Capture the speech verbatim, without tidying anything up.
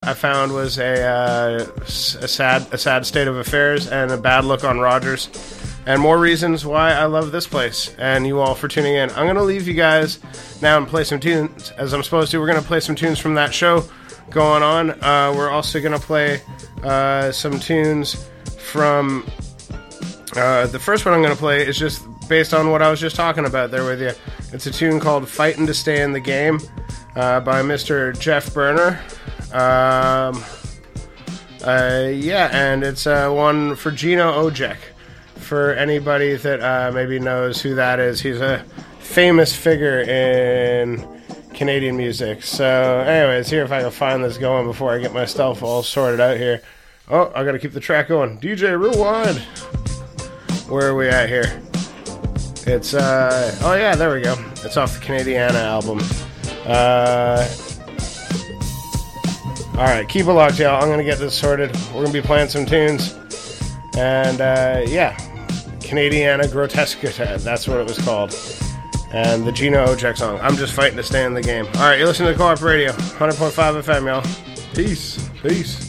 I found was a, uh, a sad a sad state of affairs and a bad look on Rogers. And more reasons why I love this place and you all for tuning in. I'm going to leave you guys now and play some tunes as I'm supposed to. We're going to play some tunes from that show going on. Uh, we're also going to play uh, some tunes from... Uh, the first one I'm going to play is just based on what I was just talking about there with you. It's a tune called Fightin' to Stay in the Game uh, by Mister Jeff Burner. Um, uh, yeah, and it's uh, one for Gino Ojek. For anybody that uh, maybe knows who that is, he's a famous figure in Canadian music. So, anyways, here if I can find this going before I get my stuff all sorted out here. Oh, I gotta keep the track going. D J Rewind. Where are we at here? It's, uh, oh yeah, there we go. It's off the Canadiana album. Uh, alright, keep it locked, y'all. I'm gonna get this sorted. We're gonna be playing some tunes. And, uh, yeah. Canadiana Grotesca, that's what it was called. And the Gino Ojek song. I'm just fighting to stay in the game. Alright, you're listening to Co-op Radio. one hundred point five F M, y'all. Peace. Peace.